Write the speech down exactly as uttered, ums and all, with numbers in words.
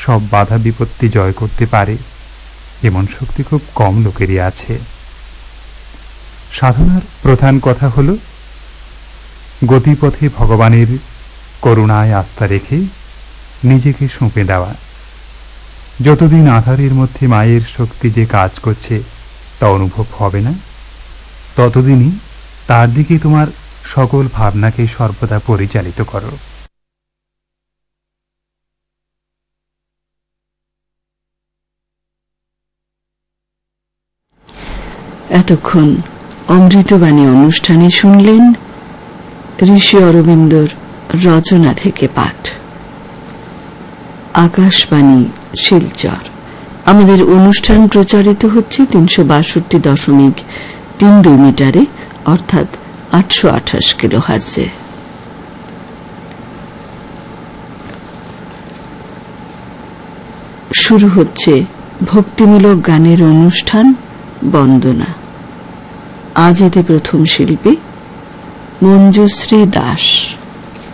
সব বাধা বিপত্তি জয় করতে পারে এমন শক্তি খুব কম লোকেরই আছে। সাধনার প্রধান কথা হল গতিপথে ভগবানের করুণায় আস্থা রেখে নিজেকে সঁপে দেওয়া। যতদিন আধারের মধ্যে মায়ের শক্তি যে কাজ করছে তা অনুভব হবে না, ততদিনই তার দিকে তোমার সকল ভাবনাকে সর্বদা পরিচালিত করো। এতক্ষণ অমৃতবাণী অনুষ্ঠানে শুনলেন ঋষি অরবিন্দর রচনা থেকে পাঠ। আকাশবাণী শিলচর। আমাদের অনুষ্ঠান প্রচারিত হচ্ছে তিনশো বাষট্টি দশমিক তিন দুই মিটারে, অর্থাৎ আটশো আঠাশ কিলো হার্জে। শুরু হচ্ছে ভক্তিমূলক গানের অনুষ্ঠান বন্দনা। আজ এতে প্রথম শিল্পী মঞ্জুশ্রী দাস।